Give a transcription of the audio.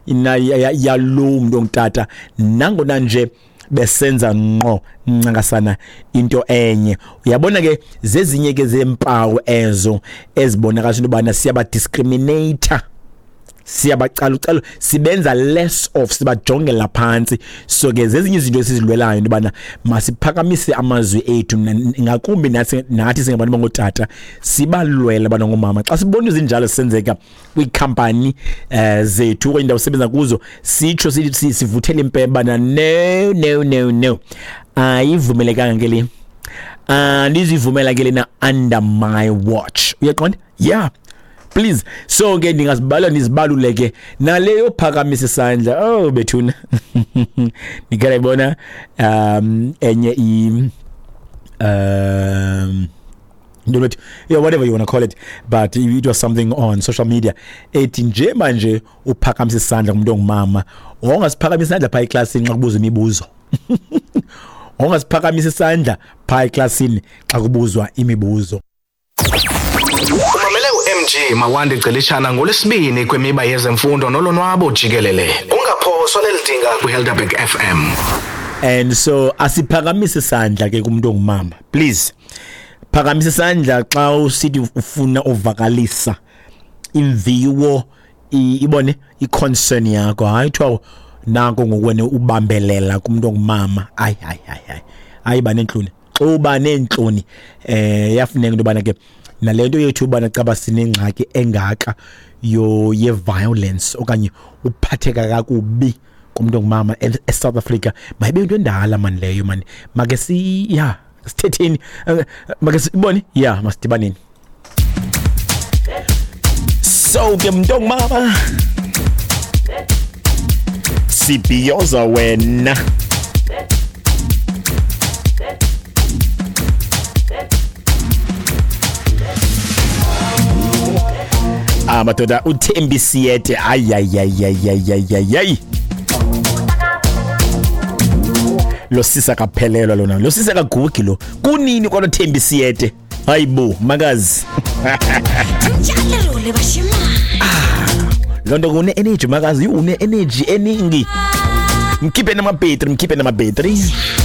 yalo muntu ongitata nangona nje besenza ngqo ncakasana into enye. Uyabona ke zezinye ke zempawu ezo ezibonakala ubana siyaba discriminator, siyabacala sibenza less of, sibajongela phansi. So ke zezinye izinto esizilwelayo ubana masiphakamise amazwi ethu ngakumbi nathi singabantu bangotata sibalwela bana ngomama. Xa sibona izinjalo senzeka kwikhampani zethu okanye indawo sebenza kuzo, sitsho sivuthela impemba bana no ayivumelekanga ke le, andizivumela ke lena under my watch. Uyaqonda? Yeah, please. So ke ndingazibala nizibaluleke naleyo phakamisa isandla. Oh bethuna nikala ibona enye yeah, whatever you want to call it, but it was something on social media ethi nje manje uphakamisa isandla kumuntu ongumama, ongaziphakamisa isandla pha eclassini xa kubuzwa imibuzo ongaziphakamisa isandla pha eclassini xa kubuzwa imibuzo. Umamele uMG Mawande Gcilishana ngolesibini kwemiba yezemfundo nolonwabo jikelele. Ungaphoswa lelidinga kuHelderberg FM. And so asiphakamise isandla ke kumuntu ongumama, please. Phakamisa isandla xa usithi ufuna uvakalisa imviwo ibone iconcern yakho, hayi thiwa nako ngokwene ubambelela kumuntu ongumama. Hayi banenhloni. Uba nenhloni yafuneka into bana ke nalento yethu bana caba sinengxaki engaka ye violence okanye uphatheka kakubi kumuntu ongumama eSouth Africa. Mayibe into endala man leyo man. Make sithetheni make sibone masidibaneni. So ke muntu ongumama sibhiyoza wena. Madoda uThembi Siyete ayi lo sisa kaphelelwa lona, lo sisa kagugi lo kunini kwalo Thembi Siyete. Hayibo makazi njalo le bashima lonto kune energy makazi, une energy eningi. Mkhiphe nama battery